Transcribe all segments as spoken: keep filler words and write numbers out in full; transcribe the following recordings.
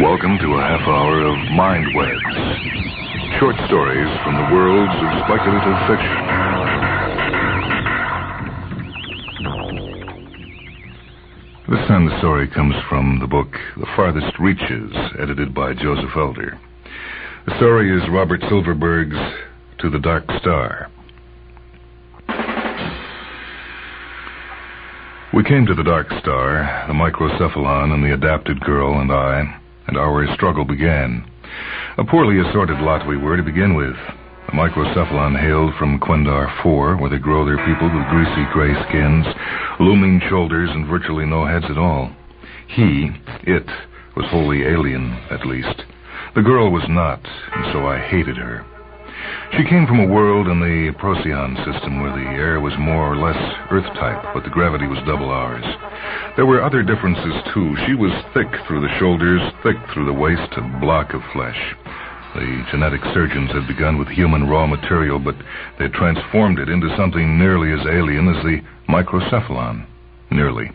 Welcome to a half hour of Mind Webs. Short stories from the worlds of speculative fiction. This time the story comes from the book The Farthest Reaches, edited by Joseph Elder. The story is Robert Silverberg's To the Dark Star. We came to the Dark Star, the microcephalon and the adapted girl and I, and our struggle began. A poorly assorted lot we were to begin with. The microcephalon hailed from Quendar four, where they grow their people with greasy gray skins, looming shoulders, and virtually no heads at all. He, it, was wholly alien, at least. The girl was not, and so I hated her. She came from a world in the Procyon system where the air was more or less Earth-type, but the gravity was double ours. There were other differences, too. She was thick through the shoulders, thick through the waist, a block of flesh. The genetic surgeons had begun with human raw material, but they transformed it into something nearly as alien as the microcephalon. Nearly.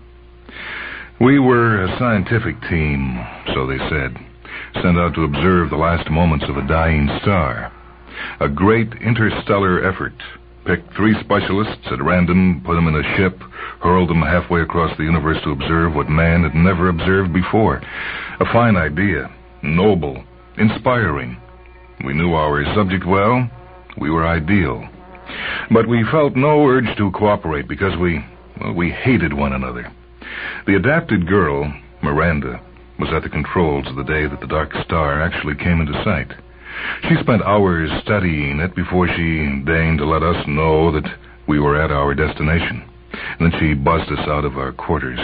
We were a scientific team, so they said, sent out to observe the last moments of a dying star. A great interstellar effort. Picked three specialists at random, put them in a ship, hurled them halfway across the universe to observe what man had never observed before. A fine idea. Noble. Inspiring. We knew our subject well. We were ideal. But we felt no urge to cooperate because we, well, we hated one another. The adapted girl, Miranda, was at the controls the day that the Dark Star actually came into sight. She spent hours studying it before she deigned to let us know that we were at our destination. And then she buzzed us out of our quarters.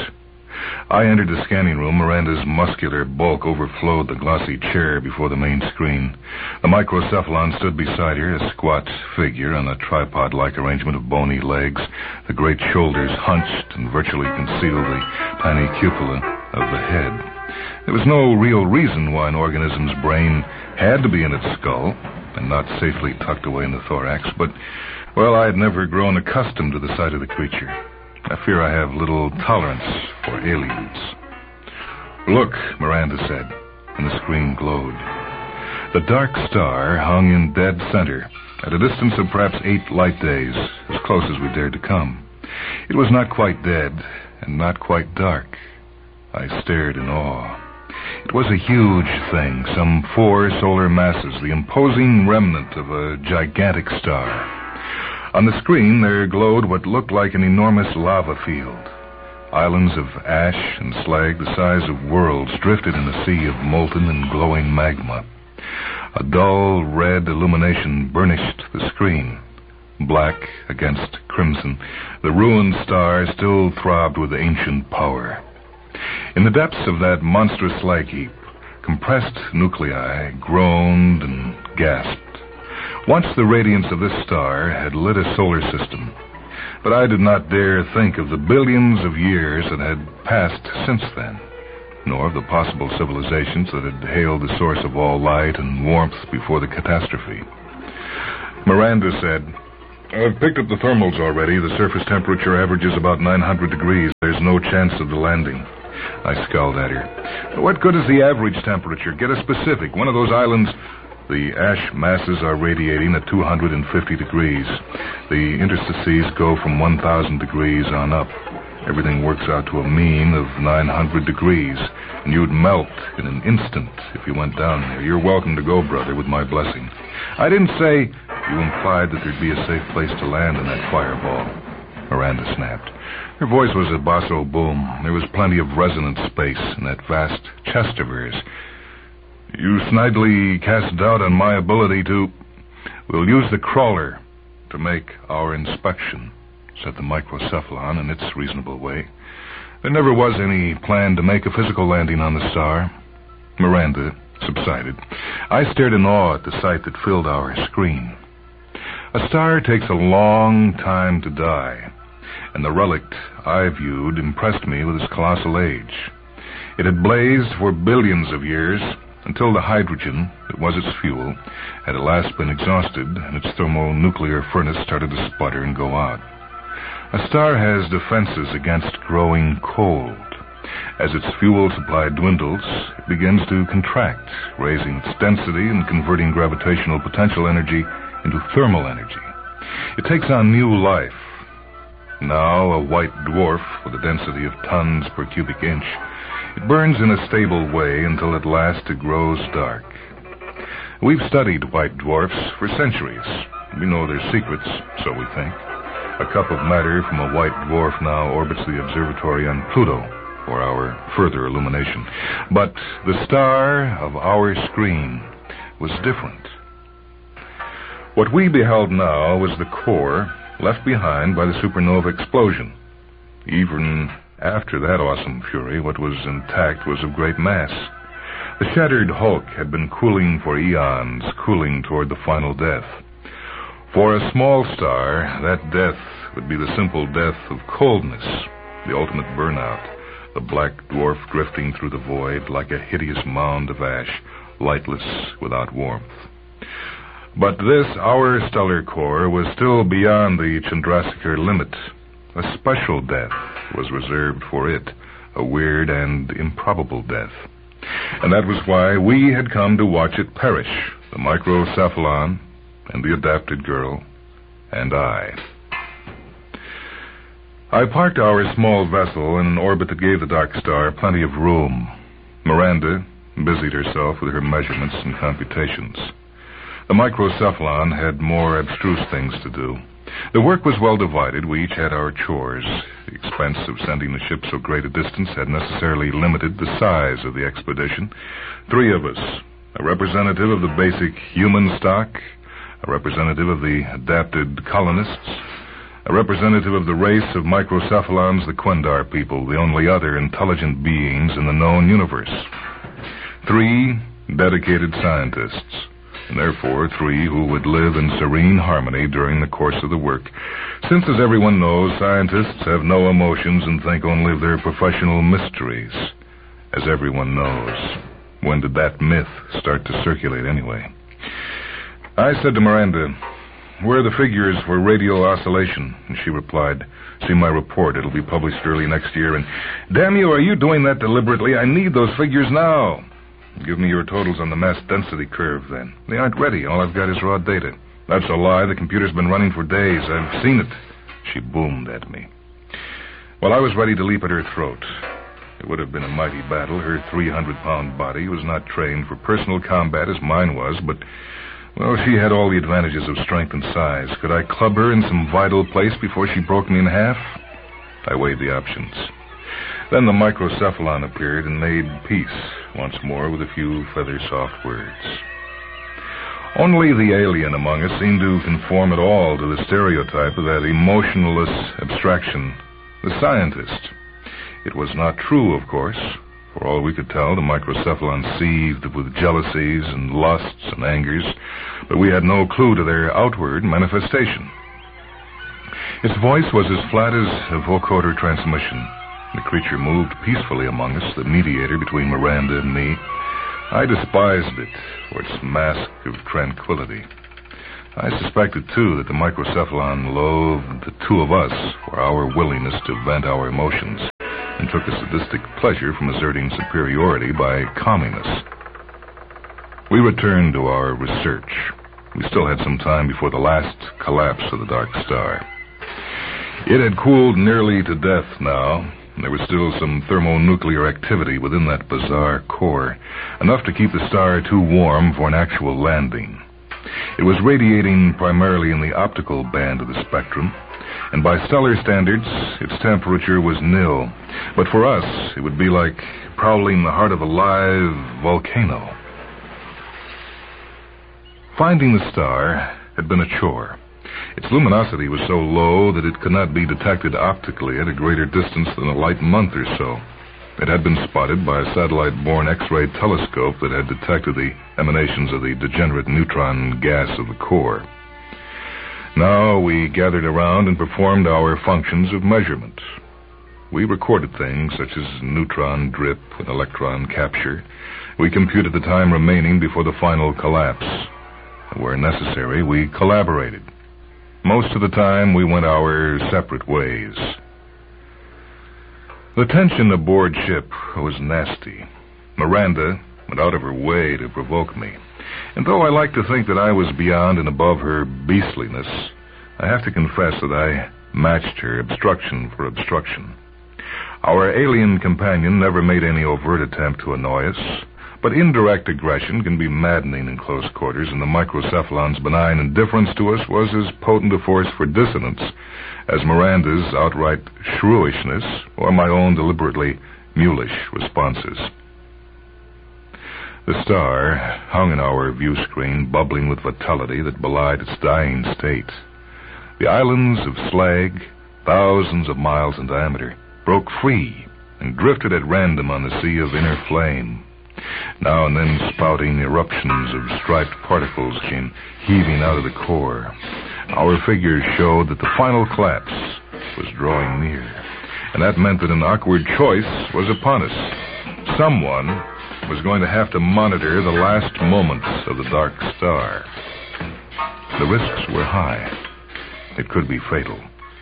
I entered the scanning room. Miranda's muscular bulk overflowed the glossy chair before the main screen. The microcephalon stood beside her, a squat figure on a tripod-like arrangement of bony legs. The great shoulders hunched and virtually concealed the tiny cupola of the head. There was no real reason why an organism's brain had to be in its skull and not safely tucked away in the thorax, but, well, I had never grown accustomed to the sight of the creature. I fear I have little tolerance for aliens. Look, Miranda said, and the screen glowed. The Dark Star hung in dead center, at a distance of perhaps eight light days, as close as we dared to come. It was not quite dead, and not quite dark. I stared in awe. It was a huge thing, some four solar masses, the imposing remnant of a gigantic star. On the screen, there glowed what looked like an enormous lava field. Islands of ash and slag the size of worlds drifted in a sea of molten and glowing magma. A dull red illumination burnished the screen. Black against crimson, the ruined star still throbbed with ancient power. In the depths of that monstrous slag heap, compressed nuclei groaned and gasped. Once the radiance of this star had lit a solar system, but I did not dare think of the billions of years that had passed since then, nor of the possible civilizations that had hailed the source of all light and warmth before the catastrophe. Miranda said, I've picked up the thermals already. The surface temperature averages about nine hundred degrees. There's no chance of the landing. I scowled at her. What good is the average temperature? Get a specific. One of those islands... The ash masses are radiating at two hundred fifty degrees. The interstices go from one thousand degrees on up. Everything works out to a mean of nine hundred degrees, and you'd melt in an instant if you went down there. You're welcome to go, brother, with my blessing. I didn't say... You implied that there'd be a safe place to land in that fireball. Miranda snapped. Her voice was a basso boom. There was plenty of resonant space in that vast chest of hers. You snidely cast doubt on my ability to... We'll use the crawler to make our inspection, said the microcephalon in its reasonable way. There never was any plan to make a physical landing on the star. Miranda subsided. I stared in awe at the sight that filled our screen. A star takes a long time to die, and the relict I viewed impressed me with its colossal age. It had blazed for billions of years, until the hydrogen that was its fuel had at last been exhausted, and its thermonuclear furnace started to sputter and go out. A star has defenses against growing cold. As its fuel supply dwindles, it begins to contract, raising its density and converting gravitational potential energy into thermal energy. It takes on new life. Now a white dwarf with a density of tons per cubic inch, it burns in a stable way until at last it grows dark. We've studied white dwarfs for centuries. We know their secrets, so we think. A cup of matter from a white dwarf now orbits the observatory on Pluto for our further illumination. But the star of our screen was different. What we beheld now was the core left behind by the supernova explosion. Even after that awesome fury, what was intact was of great mass. The shattered hulk had been cooling for eons, cooling toward the final death. For a small star, that death would be the simple death of coldness, the ultimate burnout, the black dwarf drifting through the void like a hideous mound of ash, lightless without warmth. But this, our stellar core, was still beyond the Chandrasekhar limit. A special death was reserved for it, a weird and improbable death. And that was why we had come to watch it perish, the microcephalon and the adapted girl and I. I parked our small vessel in an orbit that gave the dark star plenty of room. Miranda busied herself with her measurements and computations. The microcephalon had more abstruse things to do. The work was well divided. We each had our chores. The expense of sending the ship so great a distance had necessarily limited the size of the expedition. Three of us, a representative of the basic human stock, a representative of the adapted colonists, a representative of the race of microcephalons, the Quendar people, the only other intelligent beings in the known universe. Three dedicated scientists, and therefore three who would live in serene harmony during the course of the work, since, as everyone knows, scientists have no emotions and think only of their professional mysteries. As everyone knows. When did that myth start to circulate anyway? I said to Miranda, "Where are the figures for radial oscillation?" And she replied, "See my report. It'll be published early next year." And, "Damn you, are you doing that deliberately? I need those figures now." "Give me your totals on the mass density curve, then." "They aren't ready. All I've got is raw data." "That's a lie. The computer's been running for days. I've seen it." She boomed at me. Well, I was ready to leap at her throat. It would have been a mighty battle. Her three hundred pound body was not trained for personal combat as mine was, but, well, she had all the advantages of strength and size. Could I club her in some vital place before she broke me in half? I weighed the options. Then the microcephalon appeared and made peace once more with a few feather-soft words. Only the alien among us seemed to conform at all to the stereotype of that emotionless abstraction, the scientist. It was not true, of course. For all we could tell, the microcephalon seethed with jealousies and lusts and angers, but we had no clue to their outward manifestation. Its voice was as flat as a vocoder transmission. The creature moved peacefully among us, the mediator between Miranda and me. I despised it for its mask of tranquility. I suspected, too, that the microcephalon loathed the two of us for our willingness to vent our emotions and took a sadistic pleasure from asserting superiority by calming us. We returned to our research. We still had some time before the last collapse of the dark star. It had cooled nearly to death now. There was still some thermonuclear activity within that bizarre core, enough to keep the star too warm for an actual landing. It was radiating primarily in the optical band of the spectrum, and by stellar standards, its temperature was nil. But for us, it would be like prowling the heart of a live volcano. Finding the star had been a chore. Its luminosity was so low that it could not be detected optically at a greater distance than a light month or so. It had been spotted by a satellite-borne X-ray telescope that had detected the emanations of the degenerate neutron gas of the core. Now we gathered around and performed our functions of measurement. We recorded things such as neutron drip and electron capture. We computed the time remaining before the final collapse. And where necessary, we collaborated. Most of the time, we went our separate ways. The tension aboard ship was nasty. Miranda went out of her way to provoke me. And though I like to think that I was beyond and above her beastliness, I have to confess that I matched her obstruction for obstruction. Our alien companion never made any overt attempt to annoy us, but indirect aggression can be maddening in close quarters, and the microcephalon's benign indifference to us was as potent a force for dissonance as Miranda's outright shrewishness or my own deliberately mulish responses. The star hung in our view screen, bubbling with vitality that belied its dying state. The islands of slag, thousands of miles in diameter, broke free and drifted at random on the sea of inner flame. Now and then spouting eruptions of striped particles came heaving out of the core. Our figures showed that the final collapse was drawing near, and that meant that an awkward choice was upon us. Someone was going to have to monitor the last moments of the Dark Star. The risks were high. It could be fatal.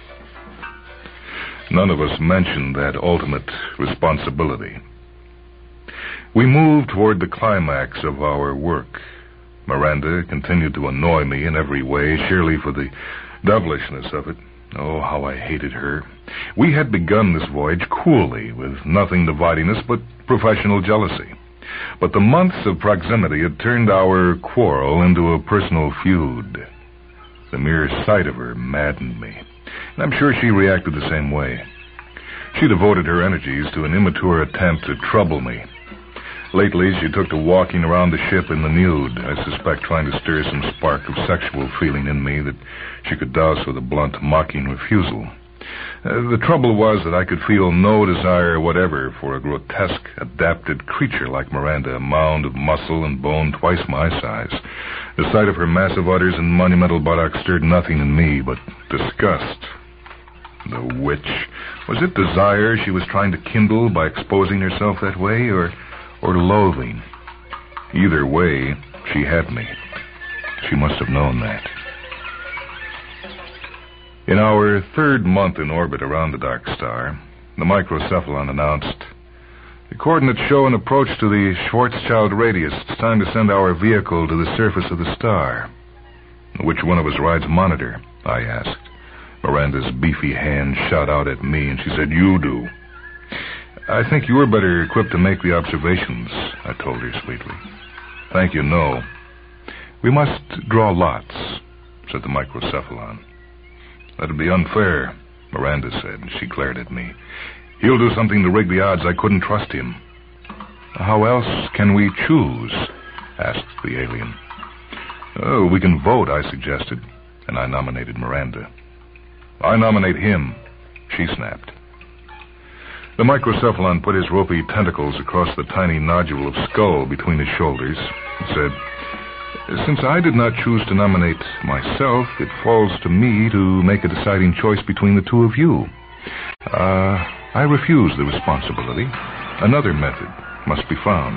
None of us mentioned that ultimate responsibility. We moved toward the climax of our work. Miranda continued to annoy me in every way, surely for the devilishness of it. Oh, how I hated her. We had begun this voyage coolly, with nothing dividing us but professional jealousy. But the months of proximity had turned our quarrel into a personal feud. The mere sight of her maddened me, and I'm sure she reacted the same way. She devoted her energies to an immature attempt to trouble me. Lately, she took to walking around the ship in the nude, I suspect trying to stir some spark of sexual feeling in me that she could douse with a blunt, mocking refusal. Uh, the trouble was that I could feel no desire whatever for a grotesque, adapted creature like Miranda, a mound of muscle and bone twice my size. The sight of her massive udders and monumental buttocks stirred nothing in me but disgust. The witch. Was it desire she was trying to kindle by exposing herself that way, or... or loathing? Either way, she had me. She must have known that. In our third month in orbit around the Dark Star, the microcephalon announced, "The coordinates show an approach to the Schwarzschild radius. It's time to send our vehicle to the surface of the star." "Which one of us rides monitor?" I asked. Miranda's beefy hand shot out at me, and she said, "You do." "I think you're better equipped to make the observations," I told her sweetly. "Thank you, no." "We must draw lots," said the microcephalon. "That'd be unfair," Miranda said, and she glared at me. "He'll do something to rig the odds. I couldn't trust him." "How else can we choose?" asked the alien. "Oh, we can vote," I suggested, and I nominated Miranda. "I nominate him," she snapped. The microcephalon put his ropey tentacles across the tiny nodule of skull between his shoulders and said, "Since I did not choose to nominate myself, it falls to me to make a deciding choice between the two of you. Uh, I refuse the responsibility. Another method must be found."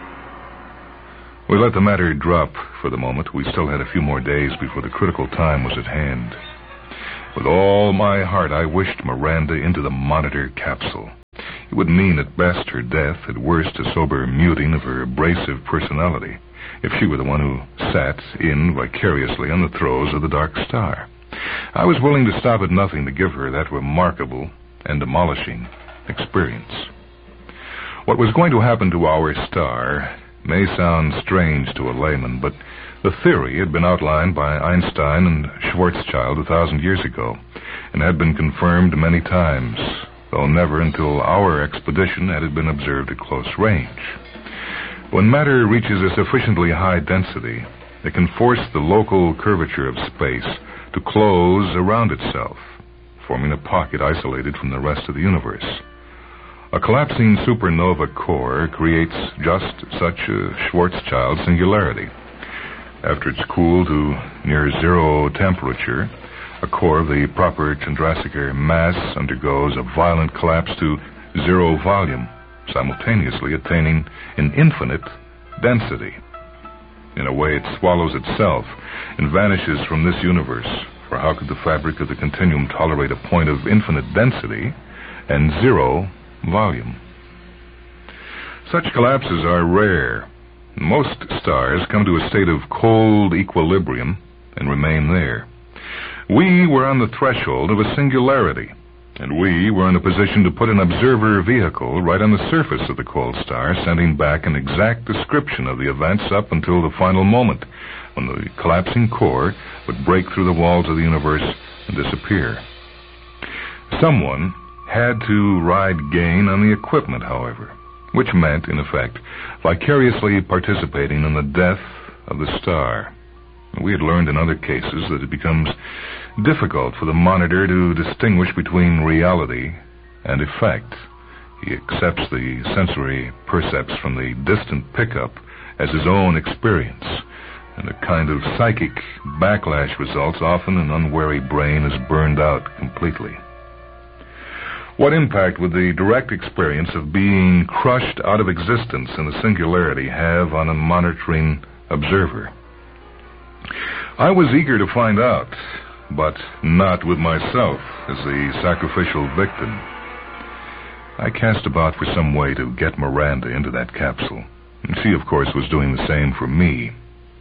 We let the matter drop for the moment. We still had a few more days before the critical time was at hand. With all my heart, I wished Miranda into the monitor capsule. It would mean at best her death, at worst a sober muting of her abrasive personality, if she were the one who sat in vicariously on the throes of the Dark Star. I was willing to stop at nothing to give her that remarkable and demolishing experience. What was going to happen to our star may sound strange to a layman, but the theory had been outlined by Einstein and Schwarzschild a thousand years ago, and had been confirmed many times, though never until our expedition had it been observed at close range. When matter reaches a sufficiently high density, it can force the local curvature of space to close around itself, forming a pocket isolated from the rest of the universe. A collapsing supernova core creates just such a Schwarzschild singularity. After it's cooled to near zero temperature, a core of the proper Chandrasekhar mass undergoes a violent collapse to zero volume, simultaneously attaining an infinite density. In a way, it swallows itself and vanishes from this universe, for how could the fabric of the continuum tolerate a point of infinite density and zero volume. Such collapses are rare. Most stars come to a state of cold equilibrium and remain there. We were on the threshold of a singularity, and we were in a position to put an observer vehicle right on the surface of the cold star, sending back an exact description of the events up until the final moment, when the collapsing core would break through the walls of the universe and disappear. Someone had to ride gain on the equipment, however, which meant, in effect, vicariously participating in the death of the star. We had learned in other cases that it becomes difficult for the monitor to distinguish between reality and effect. He accepts the sensory percepts from the distant pickup as his own experience, and a kind of psychic backlash results. Often an unwary brain is burned out completely. What impact would the direct experience of being crushed out of existence in the singularity have on a monitoring observer? I was eager to find out, but not with myself as the sacrificial victim. I cast about for some way to get Miranda into that capsule, and she, of course, was doing the same for me.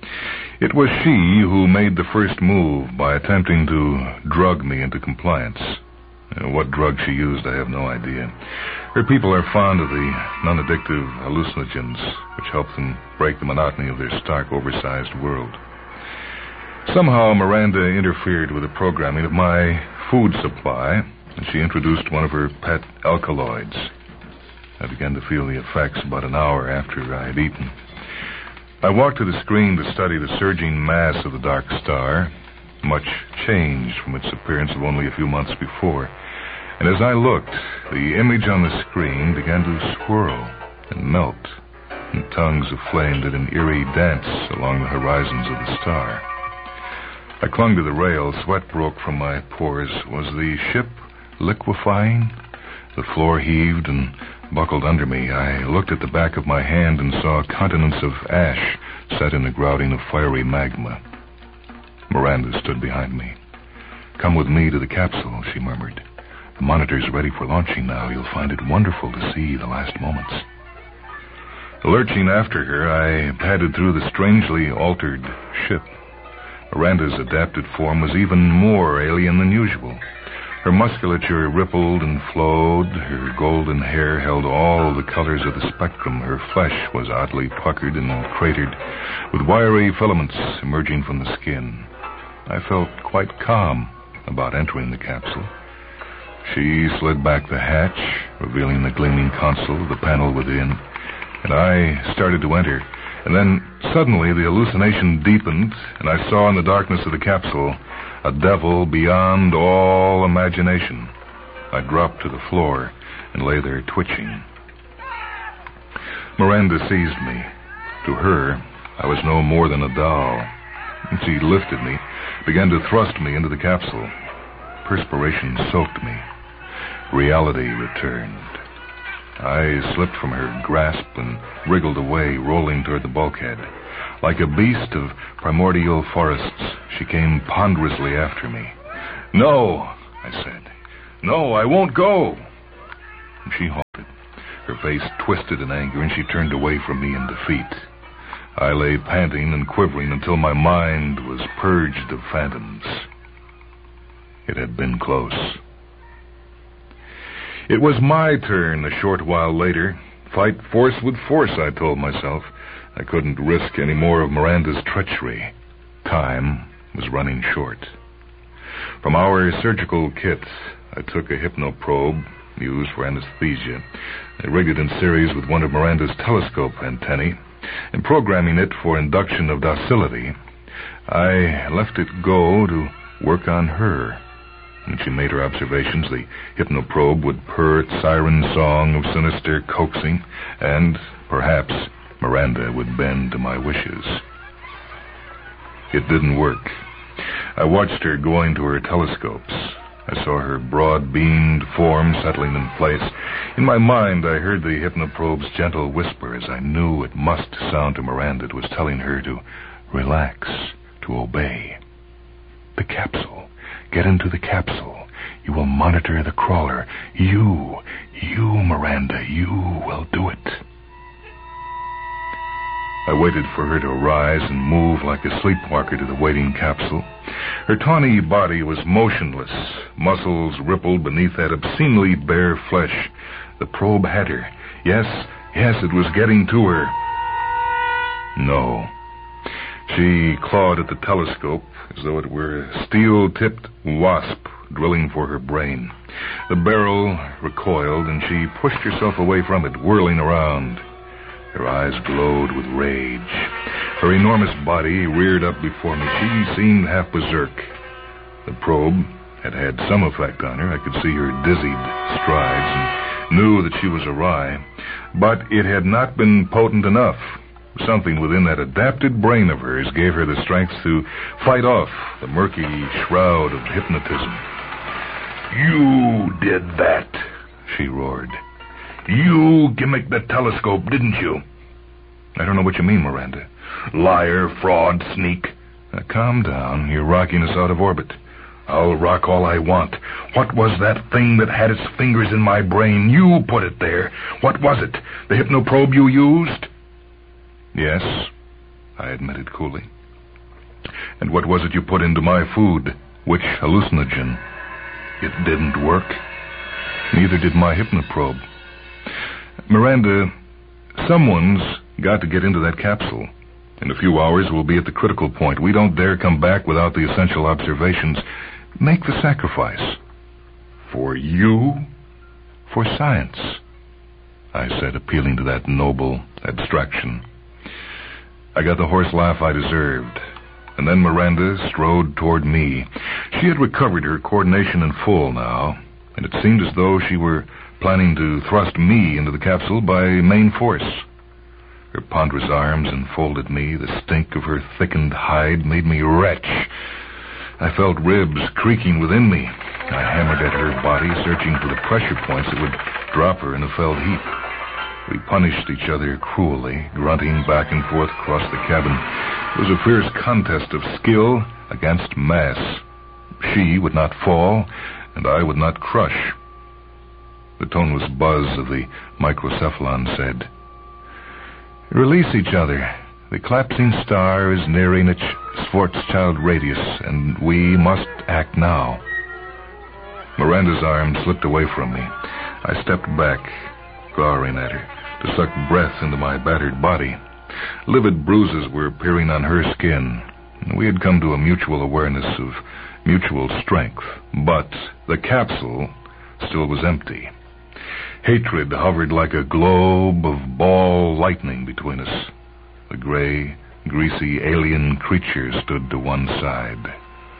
It was she who made the first move by attempting to drug me into compliance. What drug she used, I have no idea. Her people are fond of the non-addictive hallucinogens, which help them break the monotony of their stark, oversized world. Somehow Miranda interfered with the programming of my food supply, and she introduced one of her pet alkaloids. I began to feel the effects about an hour after I had eaten. I walked to the screen to study the surging mass of the dark star, much changed from its appearance of only a few months before. And as I looked, the image on the screen began to swirl and melt, and tongues of flame did an eerie dance along the horizons of the star. I clung to the rail. Sweat broke from my pores. Was the ship liquefying? The floor heaved and buckled under me. I looked at the back of my hand and saw continents of ash set in the grouting of fiery magma. Miranda stood behind me. "Come with me to the capsule," she murmured. "The monitor's ready for launching now. You'll find it wonderful to see the last moments." Lurching after her, I padded through the strangely altered ship. Miranda's adapted form was even more alien than usual. Her musculature rippled and flowed. Her golden hair held all the colors of the spectrum. Her flesh was oddly puckered and cratered, with wiry filaments emerging from the skin. I felt quite calm about entering the capsule. She slid back the hatch, revealing the gleaming console of the panel within, and I started to enter. And then, suddenly, the hallucination deepened, and I saw in the darkness of the capsule a devil beyond all imagination. I dropped to the floor and lay there twitching. Miranda seized me. To her, I was no more than a doll. She lifted me, began to thrust me into the capsule. Perspiration soaked me. Reality returned. I slipped from her grasp and wriggled away, rolling toward the bulkhead. Like a beast of primordial forests, she came ponderously after me. "No," I said. "No, I won't go." And she halted. Her face twisted in anger, and she turned away from me in defeat. I lay panting and quivering until my mind was purged of phantoms. It had been close. It was my turn a short while later. Fight force with force, I told myself. I couldn't risk any more of Miranda's treachery. Time was running short. From our surgical kit, I took a hypnoprobe used for anesthesia. I rigged it in series with one of Miranda's telescope antennae, and programming it for induction of docility, I left it go to work on her. When she made her observations, the hypnoprobe would purr its siren song of sinister coaxing, and, perhaps, Miranda would bend to my wishes. It didn't work. I watched her going to her telescopes. I saw her broad-beamed form settling in place. In my mind, I heard the hypnoprobe's gentle whisper, as I knew it must sound to Miranda. It was telling her to relax, to obey. The capsule. Get into the capsule. You will monitor the crawler. You, you, Miranda, you will do it. I waited for her to rise and move like a sleepwalker to the waiting capsule. Her tawny body was motionless. Muscles rippled beneath that obscenely bare flesh. The probe had her. Yes, yes, it was getting to her. No. She clawed at the telescope as though it were a steel-tipped wasp drilling for her brain. The barrel recoiled, and she pushed herself away from it, whirling around. Her eyes glowed with rage. Her enormous body reared up before me. She seemed half berserk. The probe had had some effect on her. I could see her dizzied strides and knew that she was awry. But it had not been potent enough. Something within that adapted brain of hers gave her the strength to fight off the murky shroud of hypnotism. "You did that," she roared. "You gimmicked the telescope, didn't you?" "I don't know what you mean, Miranda." "Liar, fraud, sneak." Now, calm down. You're rocking us out of orbit. "I'll rock all I want. What was that thing that had its fingers in my brain? You put it there. What was it? The hypnoprobe you used?" "Yes," I admitted coolly. "And what was it you put into my food? Which hallucinogen?" "It didn't work." "Neither did my hypnoprobe." "Miranda, someone's got to get into that capsule. In a few hours, we'll be at the critical point. We don't dare come back without the essential observations. Make the sacrifice." "For you?" "For science," I said, appealing to that noble abstraction. I got the horse laugh I deserved, and then Miranda strode toward me. She had recovered her coordination in full now, and it seemed as though she were planning to thrust me into the capsule by main force. Her ponderous arms enfolded me. The stink of her thickened hide made me retch. I felt ribs creaking within me. I hammered at her body, searching for the pressure points that would drop her in a felled heap. We punished each other cruelly, grunting back and forth across the cabin. It was a fierce contest of skill against mass. She would not fall, and I would not crush. The toneless buzz of the microcephalon said, "Release each other. The collapsing star is nearing its Schwarzschild radius, and we must act now." Miranda's arm slipped away from me. I stepped back, glowering at her, to suck breath into my battered body. Livid bruises were appearing on her skin. We had come to a mutual awareness of mutual strength, but the capsule still was empty. Hatred hovered like a globe of ball lightning between us. The gray, greasy alien creature stood to one side.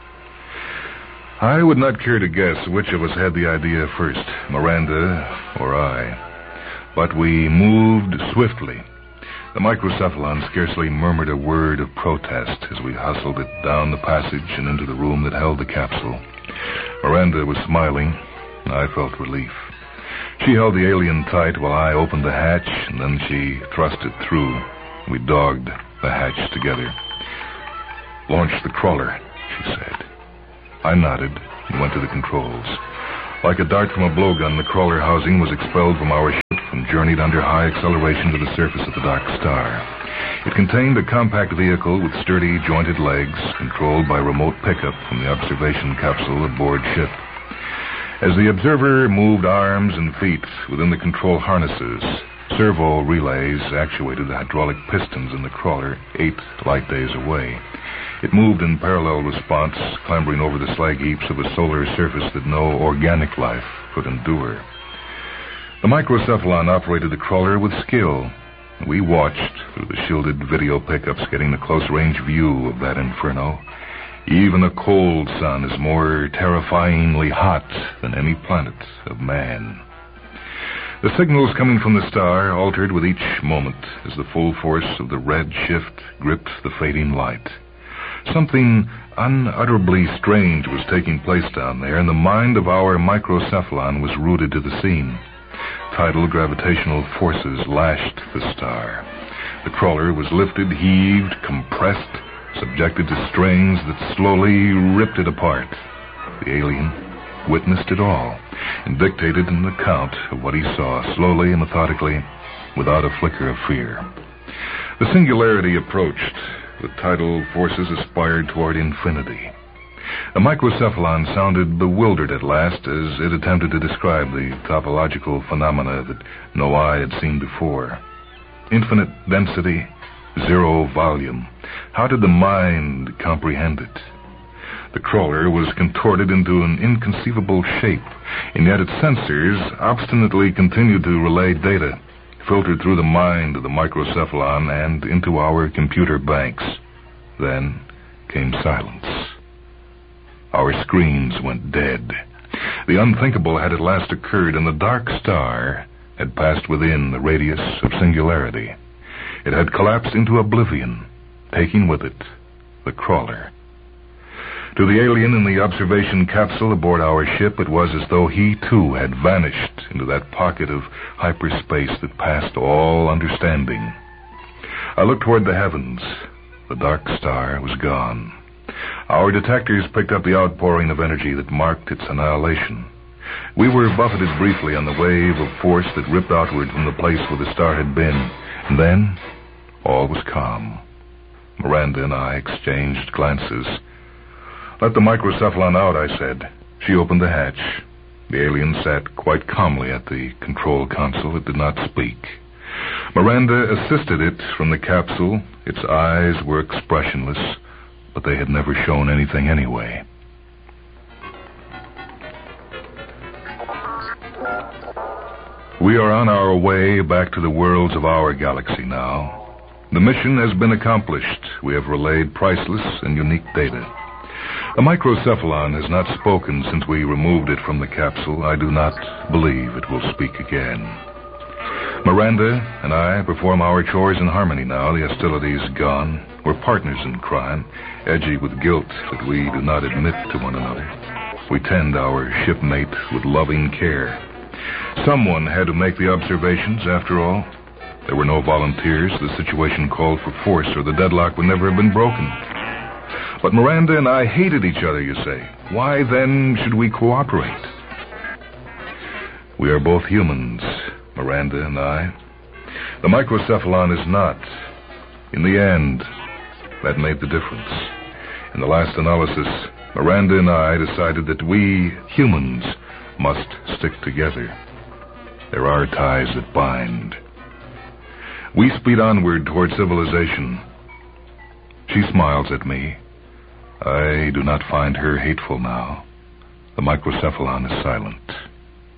I would not care to guess which of us had the idea first, Miranda or I. But we moved swiftly. The microcephalon scarcely murmured a word of protest as we hustled it down the passage and into the room that held the capsule. Miranda was smiling. I felt relief. She held the alien tight while I opened the hatch, and then she thrust it through. We dogged the hatch together. "Launch the crawler," she said. I nodded and went to the controls. Like a dart from a blowgun, the crawler housing was expelled from our ship and journeyed under high acceleration to the surface of the dark star. It contained a compact vehicle with sturdy, jointed legs, controlled by remote pickup from the observation capsule aboard ship. As the observer moved arms and feet within the control harnesses, servo relays actuated the hydraulic pistons in the crawler eight light days away. It moved in parallel response, clambering over the slag heaps of a solar surface that no organic life could endure. The microcephalon operated the crawler with skill. We watched through the shielded video pickups, getting a close-range view of that inferno. Even a cold sun is more terrifyingly hot than any planet of man. The signals coming from the star altered with each moment as the full force of the red shift gripped the fading light. Something unutterably strange was taking place down there, and the mind of our microcephalon was rooted to the scene. Tidal gravitational forces lashed the star. The crawler was lifted, heaved, compressed, subjected to strains that slowly ripped it apart. The alien witnessed it all, and dictated an account of what he saw, slowly and methodically, without a flicker of fear. The singularity approached. The tidal forces aspired toward infinity. The microcephalon sounded bewildered at last as it attempted to describe the topological phenomena that no eye had seen before. Infinite density, zero volume. How did the mind comprehend it? The crawler was contorted into an inconceivable shape, and yet its sensors obstinately continued to relay data, filtered through the mind of the microcephalon and into our computer banks. Then came silence. Our screens went dead. The unthinkable had at last occurred, and the dark star had passed within the radius of singularity. It had collapsed into oblivion, taking with it the crawler. To the alien in the observation capsule aboard our ship, it was as though he, too, had vanished into that pocket of hyperspace that passed all understanding. I looked toward the heavens. The dark star was gone. Our detectors picked up the outpouring of energy that marked its annihilation. We were buffeted briefly on the wave of force that ripped outward from the place where the star had been, and then all was calm. Miranda and I exchanged glances. "Let the microcephalon out," I said. She opened the hatch. The alien sat quite calmly at the control console. It did not speak. Miranda assisted it from the capsule. Its eyes were expressionless, but they had never shown anything anyway. We are on our way back to the worlds of our galaxy now. The mission has been accomplished. We have relayed priceless and unique data. The microcephalon has not spoken since we removed it from the capsule. I do not believe it will speak again. Miranda and I perform our chores in harmony now. The hostility is gone. We're partners in crime, edgy with guilt that we do not admit to one another. We tend our shipmate with loving care. Someone had to make the observations, after all. There were no volunteers. The situation called for force, or the deadlock would never have been broken. But Miranda and I hated each other, you say. Why, then, should we cooperate? We are both humans, Miranda and I. The microcephalon is not. In the end, that made the difference. In the last analysis, Miranda and I decided that we, humans, must stick together. There are ties that bind. We speed onward toward civilization. She smiles at me. I do not find her hateful now. The microcephalon is silent.